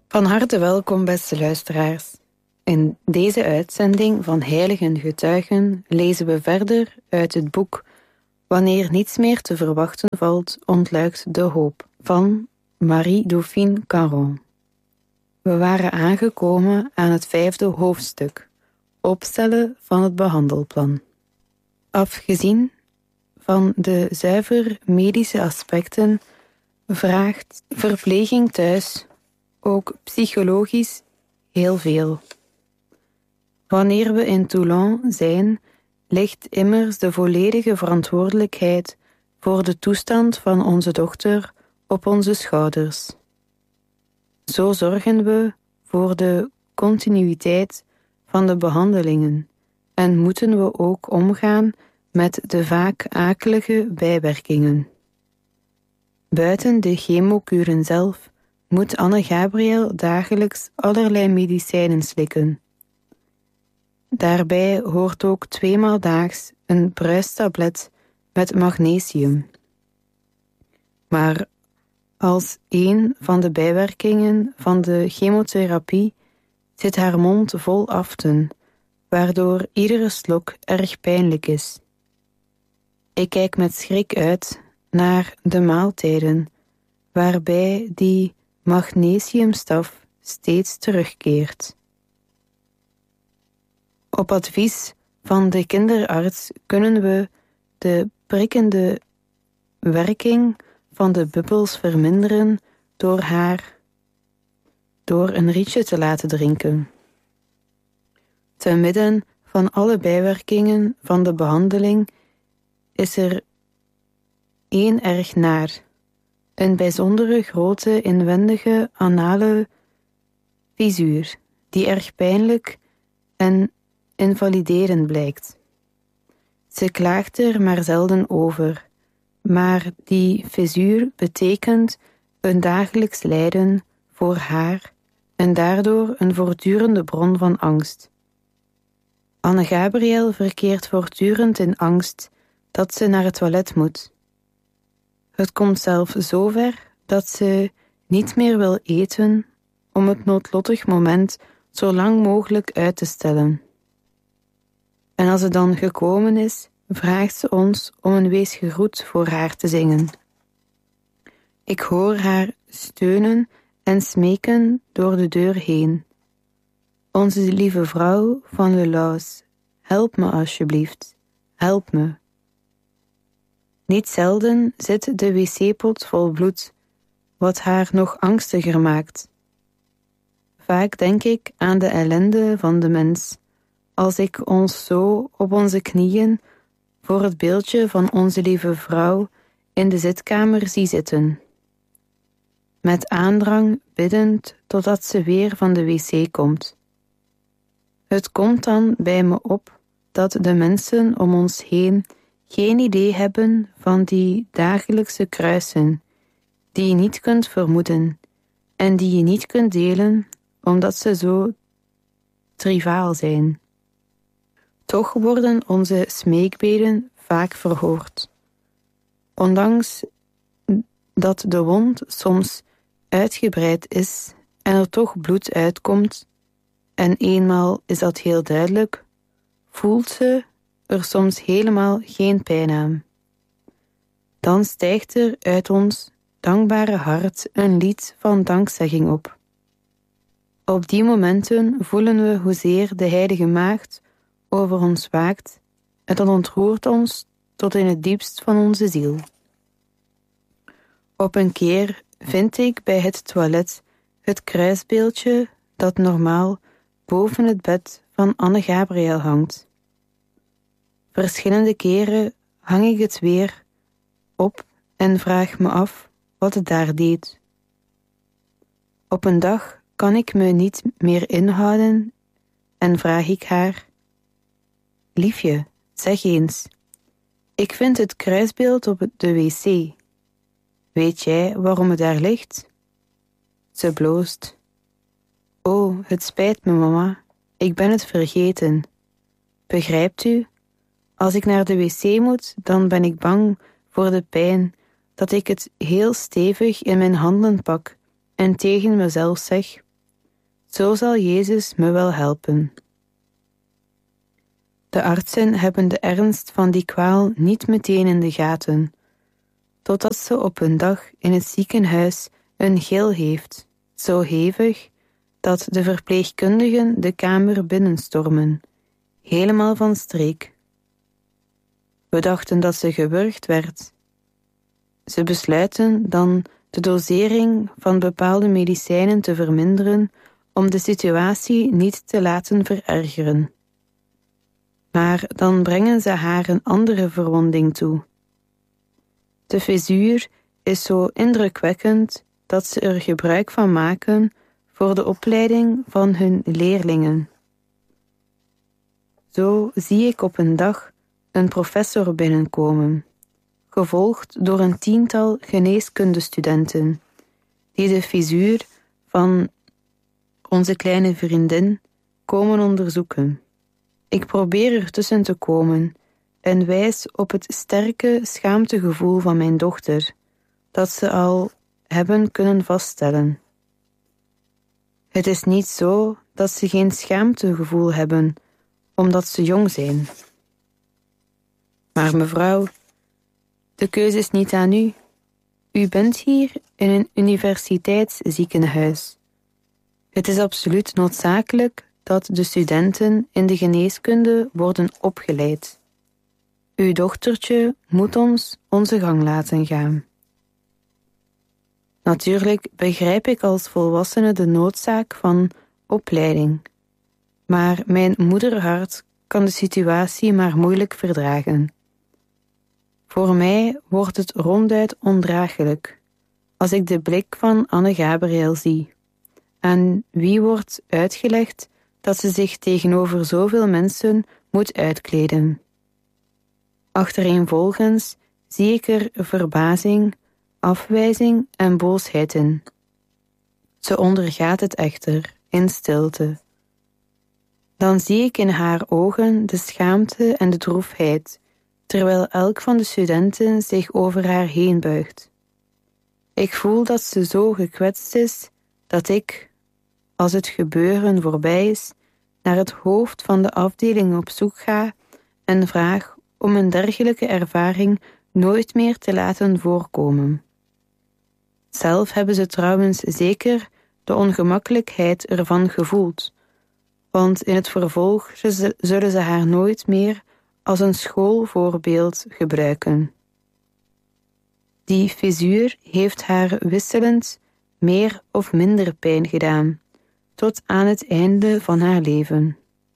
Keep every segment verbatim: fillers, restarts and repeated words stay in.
Van harte welkom, beste luisteraars. In deze uitzending van Heiligen Getuigen lezen we verder uit het boek Wanneer niets meer te verwachten valt, ontluikt de hoop van Marie-Dauphine Caron. We waren aangekomen aan het vijfde hoofdstuk, opstellen van het behandelplan. Afgezien van de zuiver medische aspecten vraagt verpleging thuis ook psychologisch heel veel. Wanneer we in Toulon zijn, ligt immers de volledige verantwoordelijkheid voor de toestand van onze dochter op onze schouders. Zo zorgen we voor de continuïteit van de behandelingen en moeten we ook omgaan met de vaak akelige bijwerkingen. Buiten de chemokuren zelf moet Anne-Gabriel dagelijks allerlei medicijnen slikken. Daarbij hoort ook tweemaal daags een bruistablet met magnesium. Maar als een van de bijwerkingen van de chemotherapie zit haar mond vol aften, waardoor iedere slok erg pijnlijk is. Ik kijk met schrik uit naar de maaltijden, waarbij die magnesiumstaf steeds terugkeert. Op advies van de kinderarts kunnen we de prikkende werking van de bubbels verminderen door haar door een rietje te laten drinken. Te midden van alle bijwerkingen van de behandeling is er één erg naar, een bijzondere grote inwendige anale fisuur, die erg pijnlijk en invaliderend blijkt. Ze klaagt er maar zelden over, maar die fisuur betekent een dagelijks lijden voor haar en daardoor een voortdurende bron van angst. Anne-Gabriel verkeert voortdurend in angst dat ze naar het toilet moet. Het komt zelf zover dat ze niet meer wil eten om het noodlottig moment zo lang mogelijk uit te stellen. En als het dan gekomen is, vraagt ze ons om een wees gegroet voor haar te zingen. Ik hoor haar steunen en smeken door de deur heen. Onze lieve vrouw van Le Laus, help me alsjeblieft, help me. Niet zelden zit de wc-pot vol bloed, wat haar nog angstiger maakt. Vaak denk ik aan de ellende van de mens, als ik ons zo op onze knieën voor het beeldje van onze lieve vrouw in de zitkamer zie zitten. Met aandrang biddend totdat ze weer van de wc komt. Het komt dan bij me op dat de mensen om ons heen geen idee hebben van die dagelijkse kruisen, die je niet kunt vermoeden en die je niet kunt delen omdat ze zo triviaal zijn. Toch worden onze smeekbeden vaak verhoord. Ondanks dat de wond soms uitgebreid is en er toch bloed uitkomt, en eenmaal is dat heel duidelijk, voelt ze er soms helemaal geen pijn aan. Dan stijgt er uit ons dankbare hart een lied van dankzegging op. Op die momenten voelen we hoezeer de Heilige Maagd over ons waakt en dat ontroert ons tot in het diepst van onze ziel. Op een keer vind ik bij het toilet het kruisbeeldje dat normaal boven het bed van Anne-Gabriel hangt. Verschillende keren hang ik het weer op en vraag me af wat het daar deed. Op een dag kan ik me niet meer inhouden en vraag ik haar: Liefje, zeg eens, ik vind het kruisbeeld op de wc. Weet jij waarom het daar ligt? Ze bloost. Oh, het spijt me, mama, ik ben het vergeten. Begrijpt u? Als ik naar de wc moet, dan ben ik bang voor de pijn, dat ik het heel stevig in mijn handen pak en tegen mezelf zeg: Zo zal Jezus me wel helpen. De artsen hebben de ernst van die kwaal niet meteen in de gaten, totdat ze op een dag in het ziekenhuis een gil heeft, zo hevig dat de verpleegkundigen de kamer binnenstormen, helemaal van streek. We dachten dat ze gewurgd werd. Ze besluiten dan de dosering van bepaalde medicijnen te verminderen om de situatie niet te laten verergeren. Maar dan brengen ze haar een andere verwonding toe. De fissuur is zo indrukwekkend dat ze er gebruik van maken voor de opleiding van hun leerlingen. Zo zie ik op een dag een professor binnenkomen, gevolgd door een tiental geneeskundestudenten, die de fissuur van onze kleine vriendin komen onderzoeken. Ik probeer er tussen te komen en wijs op het sterke schaamtegevoel van mijn dochter, dat ze al hebben kunnen vaststellen. Het is niet zo dat ze geen schaamtegevoel hebben, omdat ze jong zijn. Maar mevrouw, de keuze is niet aan u. U bent hier in een universiteitsziekenhuis. Het is absoluut noodzakelijk dat de studenten in de geneeskunde worden opgeleid. Uw dochtertje moet ons onze gang laten gaan. Natuurlijk begrijp ik als volwassene de noodzaak van opleiding, maar mijn moederhart kan de situatie maar moeilijk verdragen. Voor mij wordt het ronduit ondraaglijk als ik de blik van Anne Gabriel zie, aan wie wordt uitgelegd dat ze zich tegenover zoveel mensen moet uitkleden. Achtereenvolgens zie ik er verbazing, afwijzing en boosheid in. Ze ondergaat het echter, in stilte. Dan zie ik in haar ogen de schaamte en de droefheid, terwijl elk van de studenten zich over haar heen buigt. Ik voel dat ze zo gekwetst is, dat ik, als het gebeuren voorbij is, naar het hoofd van de afdeling op zoek ga en vraag om een dergelijke ervaring nooit meer te laten voorkomen. Zelf hebben ze trouwens zeker de ongemakkelijkheid ervan gevoeld, want in het vervolg zullen ze haar nooit meer als een schoolvoorbeeld gebruiken. Die fissuur heeft haar wisselend meer of minder pijn gedaan, tot aan het einde van haar leven.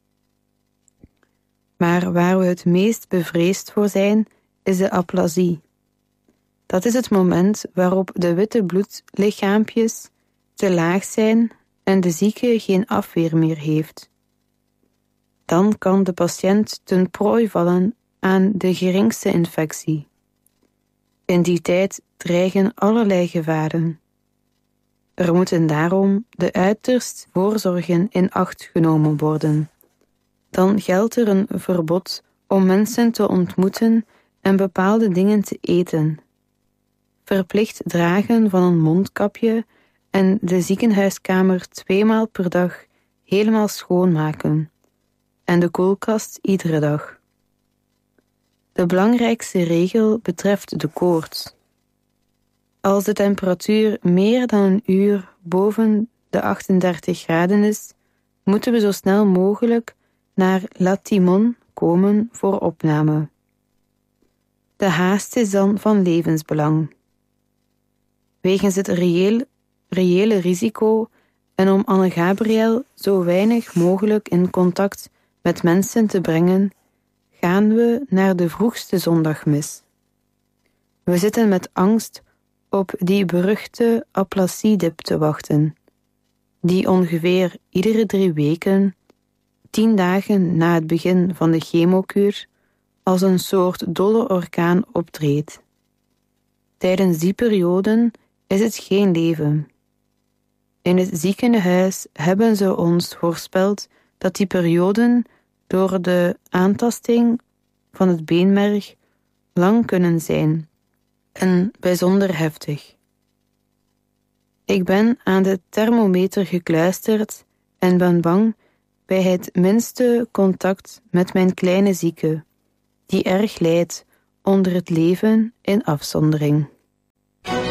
Maar waar we het meest bevreesd voor zijn, is de aplasie. Dat is het moment waarop de witte bloedlichaampjes te laag zijn en de zieke geen afweer meer heeft. Dan kan de patiënt ten prooi vallen aan de geringste infectie. In die tijd dreigen allerlei gevaren. Er moeten daarom de uiterst voorzorgen in acht genomen worden. Dan geldt er een verbod om mensen te ontmoeten en bepaalde dingen te eten. Verplicht dragen van een mondkapje en de ziekenhuiskamer tweemaal per dag helemaal schoonmaken en de koelkast iedere dag. De belangrijkste regel betreft de koorts. Als de temperatuur meer dan een uur boven de achtendertig graden is, moeten we zo snel mogelijk naar La Timon komen voor opname. De haast is dan van levensbelang. Wegens het reëel, reële risico en om Anne Gabriel zo weinig mogelijk in contact met mensen te brengen, gaan we naar de vroegste zondagmis. We zitten met angst op die beruchte aplasiedip te wachten, die ongeveer iedere drie weken, tien dagen na het begin van de chemokuur, als een soort dolle orkaan optreedt. Tijdens die perioden is het geen leven. In het ziekenhuis hebben ze ons voorspeld dat die perioden door de aantasting van het beenmerg lang kunnen zijn en bijzonder heftig. Ik ben aan de thermometer gekluisterd en ben bang bij het minste contact met mijn kleine zieke, die erg lijdt onder het leven in afzondering.